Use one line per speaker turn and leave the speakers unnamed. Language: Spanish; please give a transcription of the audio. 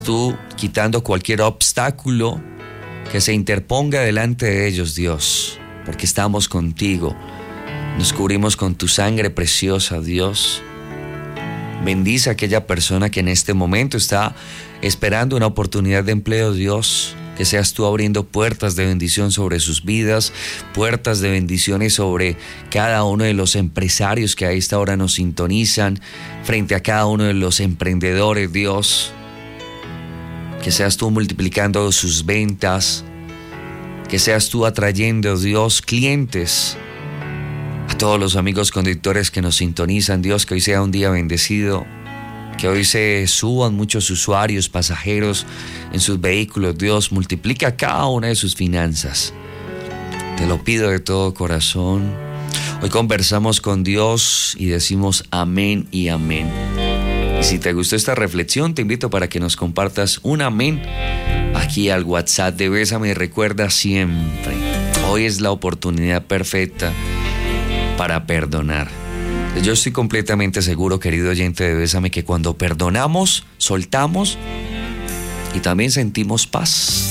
tú quitando cualquier obstáculo que se interponga delante de ellos, Dios, porque estamos contigo. Nos cubrimos con tu sangre preciosa, Dios. Bendice a aquella persona que en este momento está esperando una oportunidad de empleo, Dios. Que seas tú abriendo puertas de bendición sobre sus vidas, puertas de bendiciones sobre cada uno de los empresarios que a esta hora nos sintonizan, frente a cada uno de los emprendedores, Dios. Que seas tú multiplicando sus ventas, que seas tú atrayendo, Dios, clientes. A todos los amigos conductores que nos sintonizan, Dios, que hoy sea un día bendecido. Que hoy se suban muchos usuarios, pasajeros en sus vehículos. Dios, multiplica cada una de sus finanzas. Te lo pido de todo corazón. Hoy conversamos con Dios y decimos amén y amén. Y si te gustó esta reflexión, te invito para que nos compartas un amén aquí al WhatsApp de Bésame. Y recuerda siempre, hoy es la oportunidad perfecta para perdonar. Yo estoy completamente seguro, querido oyente de Bésame, que cuando perdonamos, soltamos y también sentimos paz.